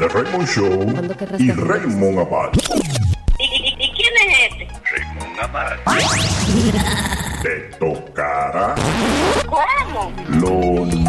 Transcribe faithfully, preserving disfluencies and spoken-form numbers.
The Raymond Show y Raymond Abad. ¿Y, y, y quién es este? Raymond Abad. Te tocará ¿Cómo? lo